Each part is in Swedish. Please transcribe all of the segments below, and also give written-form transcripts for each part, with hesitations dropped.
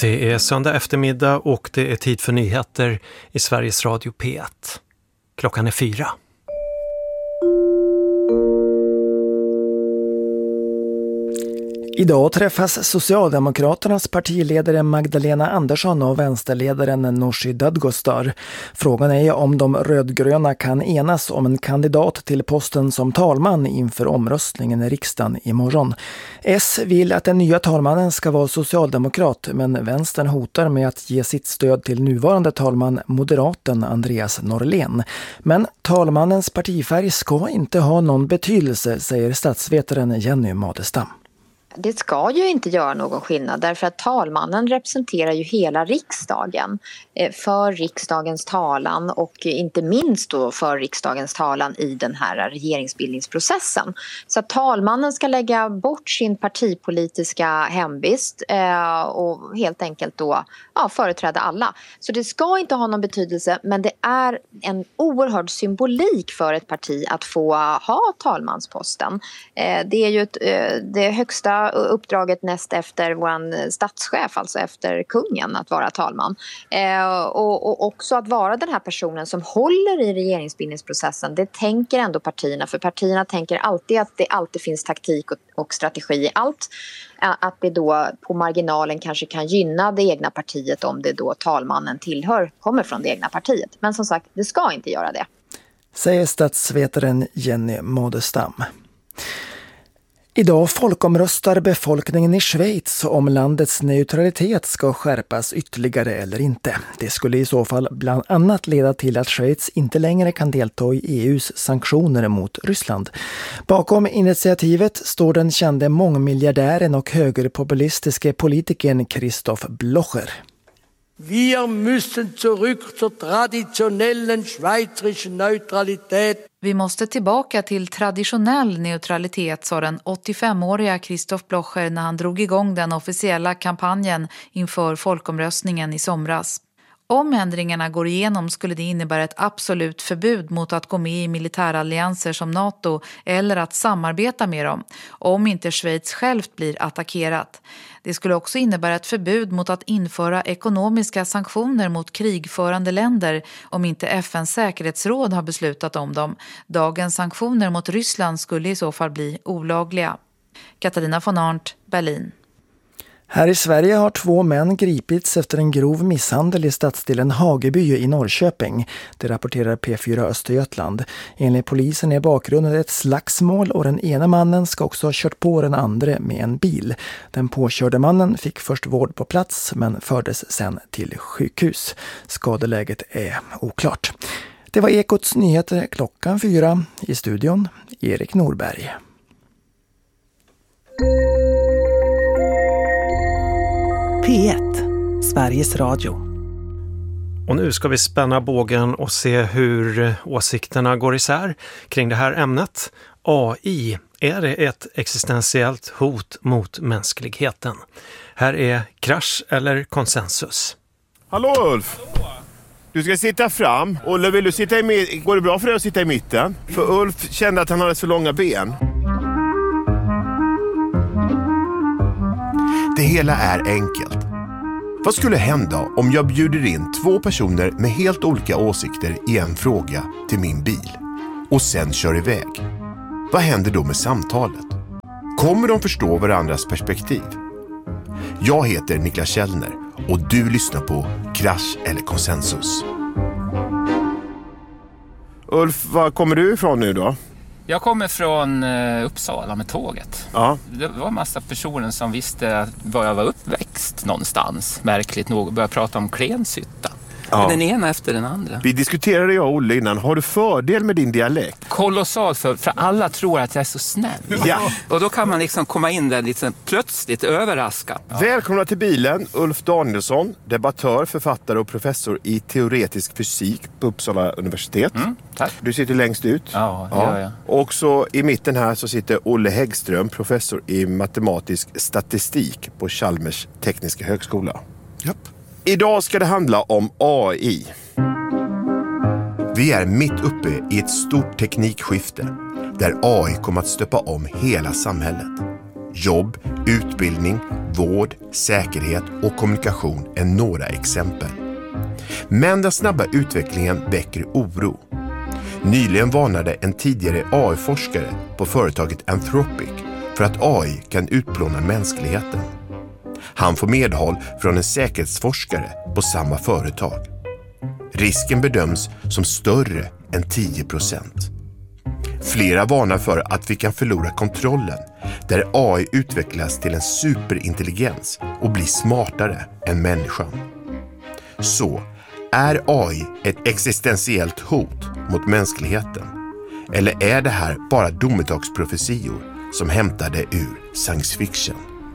Det är söndag eftermiddag och det är tid för nyheter i Sveriges Radio P1. Klockan är 4. Idag träffas Socialdemokraternas partiledare Magdalena Andersson och vänsterledaren Nooshi Dadgostar. Frågan är om de rödgröna kan enas om en kandidat till posten som talman inför omröstningen i riksdagen imorgon. S vill att den nya talmannen ska vara socialdemokrat, men vänstern hotar med att ge sitt stöd till nuvarande talman moderaten Andreas Norlén. Men talmannens partifärg ska inte ha någon betydelse, säger statsvetaren Jenny Madestam. Det ska ju inte göra någon skillnad därför att talmannen representerar ju hela riksdagen för riksdagens talan och inte minst då för riksdagens talan i den här regeringsbildningsprocessen. Så att talmannen ska lägga bort sin partipolitiska hemvist och helt enkelt då företräda alla. Så det ska inte ha någon betydelse, men det är en oerhörd symbolik för ett parti att få ha talmansposten. Det är ju det högsta uppdraget näst efter vår statschef, alltså efter kungen, att vara talman. Och också att vara den här personen som håller i regeringsbildningsprocessen, det tänker ändå partierna. För partierna tänker alltid att det alltid finns taktik och strategi i allt. Att det då på marginalen kanske kan gynna det egna partiet om det då talmannen kommer från det egna partiet. Men som sagt, det ska inte göra det. Säger statsvetaren Jenny Madestam. Idag folkomröstar befolkningen i Schweiz om landets neutralitet ska skärpas ytterligare eller inte. Det skulle i så fall bland annat leda till att Schweiz inte längre kan delta i EUs sanktioner mot Ryssland. Bakom initiativet står den kände mångmiljardären och högerpopulistiske politikern Christoph Blocher. Wir müssen zurück zur traditionellen schweizerischen Neutralität. Vi måste tillbaka till traditionell neutralitet, sa den 85-åriga Christoph Blocher när han drog igång den officiella kampanjen inför folkomröstningen i somras. Om ändringarna går igenom skulle det innebära ett absolut förbud mot att gå med i militärallianser som NATO eller att samarbeta med dem, om inte Schweiz självt blir attackerat. Det skulle också innebära ett förbud mot att införa ekonomiska sanktioner mot krigförande länder om inte FNs säkerhetsråd har beslutat om dem. Dagens sanktioner mot Ryssland skulle i så fall bli olagliga. Katarina von Arndt, Berlin. Här i Sverige har 2 män gripits efter en grov misshandel i stadsdelen Hageby i Norrköping. Det rapporterar P4 Östergötland. Enligt polisen är bakgrunden ett slagsmål och den ena mannen ska också ha kört på den andra med en bil. Den påkörde mannen fick först vård på plats men fördes sen till sjukhus. Skadeläget är oklart. Det var Ekots nyheter klockan 4. I studion Erik Norberg. P1, Sveriges Radio. Och nu ska vi spänna bågen och se hur åsikterna går isär kring det här ämnet. AI, är det ett existentiellt hot mot mänskligheten? Här är krasch eller konsensus. Hallå Ulf! Du ska sitta fram. Olle, vill du sitta går det bra för dig att sitta i mitten? För Ulf kände att han hade så långa ben. Det hela är enkelt. Vad skulle hända om jag bjuder in 2 personer med helt olika åsikter i en fråga till min bil och sen kör iväg? Vad händer då med samtalet? Kommer de förstå varandras perspektiv? Jag heter Niklas Källner och du lyssnar på Krasch eller konsensus. Ulf, var kommer du ifrån nu då? Jag kommer från Uppsala med tåget. Ja. Det var en massa personer som visste var jag var uppväxt någonstans. Märkligt nog började prata om Klenshyttan. Ja. Den ena efter den andra. Vi diskuterade jag och Olle innan. Har du fördel med din dialekt? Kolossalt, för alla tror att jag är så snäll. Ja. Och då kan man liksom komma in där lite plötsligt överraskad. Ja. Välkomna till bilen, Ulf Danielsson, debattör, författare och professor i teoretisk fysik på Uppsala universitet. Tack. Du sitter längst ut. Ja, det gör jag. Och så i mitten här så sitter Olle Häggström, professor i matematisk statistik på Chalmers tekniska högskola. Japp. Idag ska det handla om AI. Vi är mitt uppe i ett stort teknikskifte där AI kommer att stöpa om hela samhället. Jobb, utbildning, vård, säkerhet och kommunikation är några exempel. Men den snabba utvecklingen väcker oro. Nyligen varnade en tidigare AI-forskare på företaget Anthropic för att AI kan utplåna mänskligheten. Han får medhåll från en säkerhetsforskare på samma företag. Risken bedöms som större än 10%. Flera varnar för att vi kan förlora kontrollen där AI utvecklas till en superintelligens och blir smartare än människan. Så, är AI ett existentiellt hot mot mänskligheten? Eller är det här bara domedagsprofetior som hämtade ur science fiction?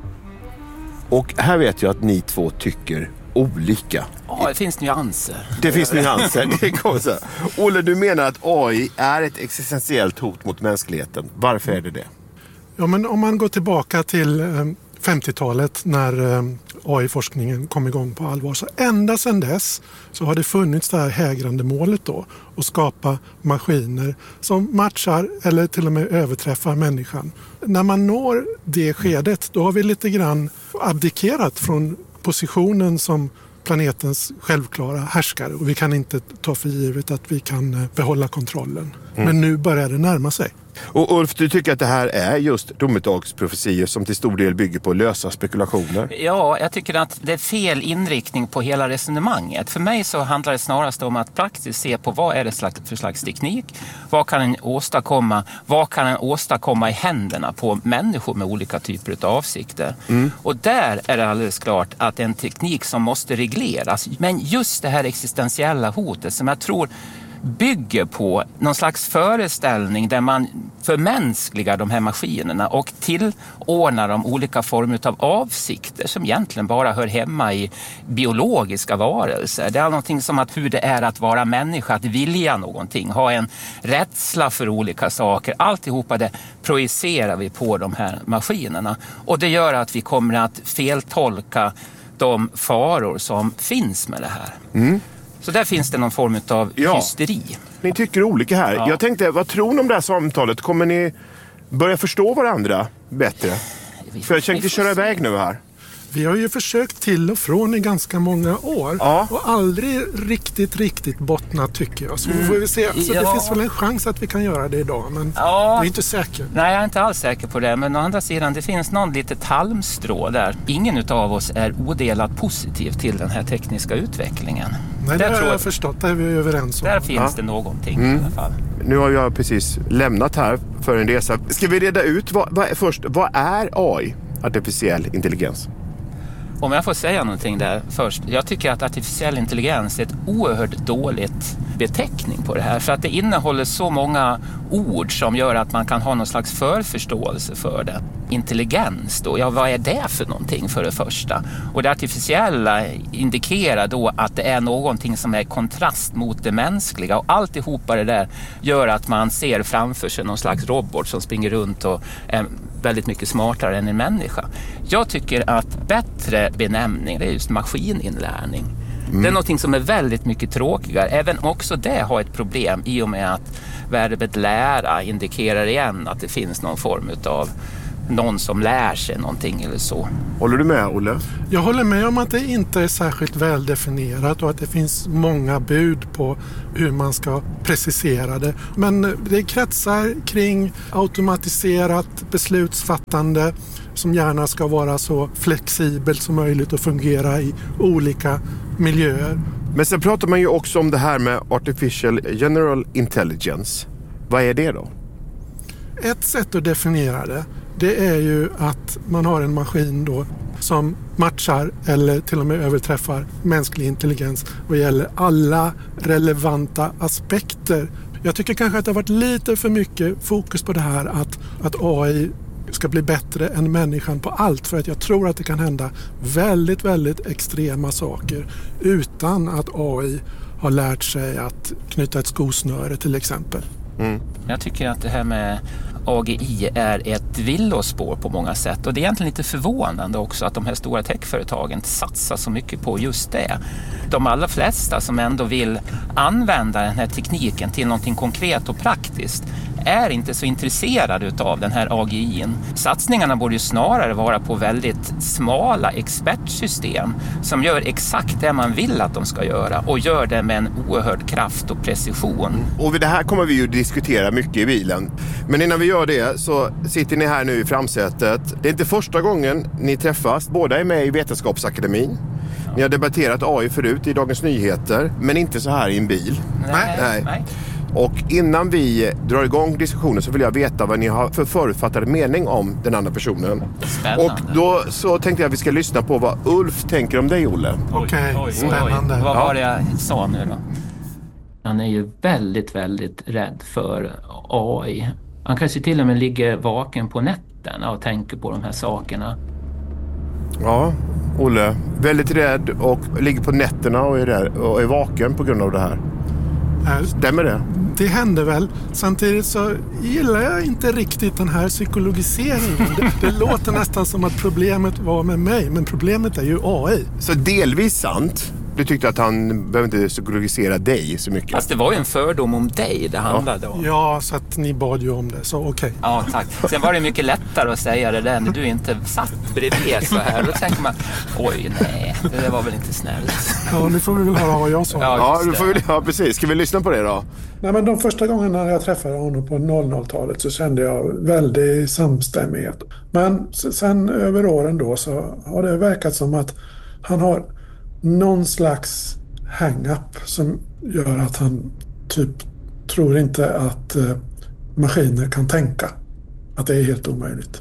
Och här vet jag att ni två tycker olika. Ja, det finns nyanser. Det finns nyanser, det kommer så. Olle, du menar att AI är ett existentiellt hot mot mänskligheten. Varför är det det? Ja, men om man går tillbaka till 50-talet när AI-forskningen kom igång på allvar, så ända sedan dess så har det funnits det här hägrande målet då att skapa maskiner som matchar eller till och med överträffar människan. När man når det skedet, då har vi lite grann abdikerat från positionen som planetens självklara härskare och vi kan inte ta för givet att vi kan behålla kontrollen. Men nu börjar det närma sig. Och Ulf, du tycker att det här är just domedagsprofetior som till stor del bygger på lösa spekulationer? Ja, jag tycker att det är fel inriktning på hela resonemanget. För mig så handlar det snarast om att praktiskt se på vad är det för slags teknik, vad kan den åstadkomma, vad kan den åstadkomma i händerna på människor med olika typer av avsikter. Och där är det alldeles klart att det är en teknik som måste regleras. Men just det här existentiella hotet som jag tror bygger på någon slags föreställning där man förmänskligar de här maskinerna och tillordnar dem olika former av avsikter som egentligen bara hör hemma i biologiska varelser. Det är någonting som att hur det är att vara människa, att vilja någonting, ha en rädsla för olika saker. Alltihopa det projicerar vi på de här maskinerna och det gör att vi kommer att feltolka de faror som finns med det här. Så där finns det någon form av hysteri. Ni tycker olika här. Ja. Jag tänkte, vad tror ni om det här samtalet? Kommer ni börja förstå varandra bättre? För jag tänkte köra iväg nu här. Vi har ju försökt till och från i ganska många år och aldrig riktigt bottnat tycker jag. Så får vi se. Så det finns väl en chans att vi kan göra det idag, men jag är inte säker. Nej, jag är inte alls säker på det. Men å andra sidan, det finns någon litet halmstrå där. Ingen utav oss är odelat positiv till den här tekniska utvecklingen. Nej, det har jag förstått. Det är vi överens om. Där finns det någonting i alla fall. Nu har jag precis lämnat här för en resa. Ska vi reda ut vad är AI? Artificiell intelligens. Om jag får säga någonting där först. Jag tycker att artificiell intelligens är ett oerhört dåligt beteckning på det här. För att det innehåller så många ord som gör att man kan ha någon slags förförståelse för det. Intelligens då, vad är det för någonting för det första? Och det artificiella indikerar då att det är någonting som är kontrast mot det mänskliga. Och alltihopa det där gör att man ser framför sig någon slags robot som springer runt och är väldigt mycket smartare än en människa. Jag tycker att bättre benämning, det är just maskininlärning. Det är någonting som är väldigt mycket tråkigare. Även också det har ett problem i och med att verbet lära indikerar igen att det finns någon form av någon som lär sig någonting eller så. Håller du med, Olle? Jag håller med om att det inte är särskilt väldefinierat och att det finns många bud på hur man ska precisera det. Men det kretsar kring automatiserat beslutsfattande som gärna ska vara så flexibelt som möjligt och fungera i olika miljöer. Men sen pratar man ju också om det här med Artificial General Intelligence. Vad är det då? Ett sätt att definiera det är ju att man har en maskin då som matchar eller till och med överträffar mänsklig intelligens vad gäller alla relevanta aspekter. Jag tycker kanske att det har varit lite för mycket fokus på det här att AI ska bli bättre än människan på allt, för att jag tror att det kan hända väldigt extrema saker utan att AI har lärt sig att knyta ett skosnöre till exempel. Jag tycker att det här med AGI är ett villospår på många sätt och det är egentligen lite förvånande också att de här stora techföretagen satsar så mycket på just det. De allra flesta som ändå vill använda den här tekniken till någonting konkret och praktiskt är inte så intresserad av den här AGI:n. Satsningarna borde ju snarare vara på väldigt smala expertsystem som gör exakt det man vill att de ska göra och gör det med en oerhörd kraft och precision. Och det här kommer vi ju diskutera mycket i bilen. Men innan vi gör det så sitter ni här nu i framsätet. Det är inte första gången ni träffas. Båda är med i Vetenskapsakademin. Ni har debatterat AI förut i Dagens Nyheter, men inte så här i en bil. Nej. Och innan vi drar igång diskussionen så vill jag veta vad ni har för förutfattade mening om den andra personen. Spännande. Och då så tänkte jag att vi ska lyssna på vad Ulf tänker om dig, Olle. Okej, spännande. Vad var det jag sa nu då? Han är ju väldigt, väldigt rädd för AI. Han kanske till och med ligger vaken på nätterna och tänker på de här sakerna. Ja, Olle, väldigt rädd och ligger på nätterna och är vaken på grund av det här. Stämmer det? Det händer väl. Samtidigt så gillar jag inte riktigt den här psykologiseringen. Det låter nästan som att problemet var med mig, men problemet är ju AI. Så delvis sant. Du tyckte att han behöver inte psykologisera dig så mycket. Fast det var ju en fördom om dig det handlade om. Ja, så att ni bad ju om det, så okej. Ja, tack. Sen var det mycket lättare att säga det där när du inte satt bredvid så här. Då tänker man, oj nej, det var väl inte snällt. Ja, nu får vi väl höra vad jag sa. Ja, precis. Ska vi lyssna på det då? Nej, men de första gångerna jag träffade honom på 00-talet så kände jag väldigt samstämmighet. Men sen över åren då så har det verkat som att han har någon slags hang-up som gör att han typ tror inte att maskiner kan tänka. Att det är helt omöjligt.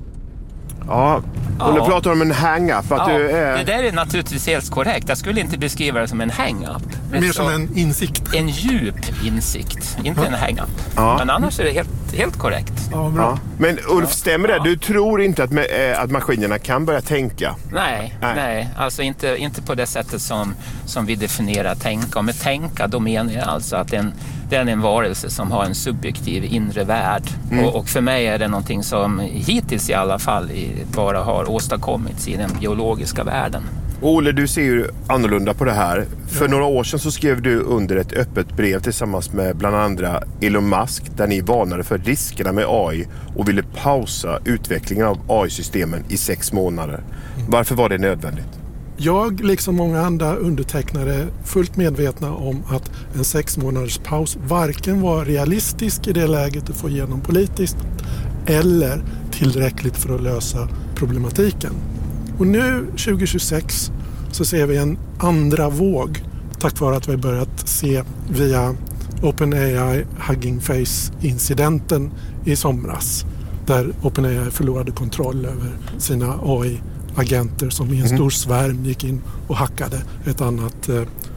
Ja, och du pratar om en hang-up. Att du är... Det där är naturligtvis helt korrekt. Jag skulle inte beskriva det som en hang-up. Mer som en insikt. En djup insikt, inte en hang-up. Ja. Men annars är det helt korrekt. Ja, bra. Ja. Men Ulf, stämmer det? Du tror inte att maskinerna kan börja tänka? Nej. Alltså inte på det sättet som vi definierar tänka. Och med tänka, då menar jag alltså att det är en varelse som har en subjektiv inre värld. Och för mig är det någonting som hittills i alla fall bara har åstadkommits i den biologiska världen. Olle, du ser ju annorlunda på det här. För några år sedan så skrev du under ett öppet brev tillsammans med bland andra Elon Musk där ni varnade för riskerna med AI och ville pausa utvecklingen av AI-systemen i 6 månader. Varför var det nödvändigt? Jag, liksom många andra undertecknare, fullt medvetna om att en 6 månaders paus varken var realistisk i det läget att få igenom politiskt eller tillräckligt för att lösa problematiken. Och nu 2026 så ser vi en andra våg tack vare att vi börjat se via OpenAI Hugging Face-incidenten i somras där OpenAI förlorade kontroll över sina AI-agenter som i en stor svärm gick in och hackade ett annat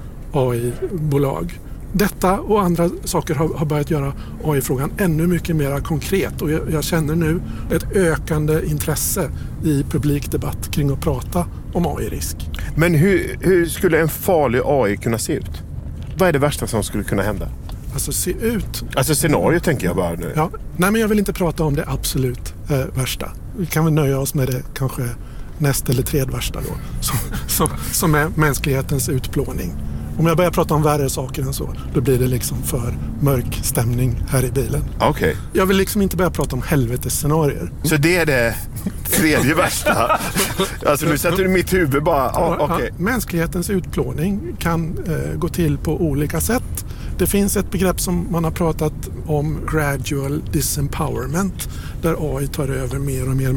AI-bolag. Detta och andra saker har börjat göra AI-frågan ännu mycket mer konkret och jag känner nu ett ökande intresse i publikdebatt kring att prata om AI-risk. Men hur skulle en farlig AI kunna se ut? Vad är det värsta som skulle kunna hända? Alltså se ut... Alltså scenario tänker jag bara nu. Ja, nej men jag vill inte prata om det absolut värsta. Vi kan väl nöja oss med det kanske näst eller tredje värsta då. Som är mänsklighetens utplåning. Om jag börjar prata om värre saker än så, då blir det liksom för mörk stämning här i bilen. Okej. Jag vill liksom inte börja prata om helvetesscenarier. Så det är det tredje värsta? Alltså nu sätter du mitt huvud bara... Okay. Mänsklighetens utplåning kan gå till på olika sätt. Det finns ett begrepp som man har pratat om, gradual disempowerment, där AI tar över mer och mer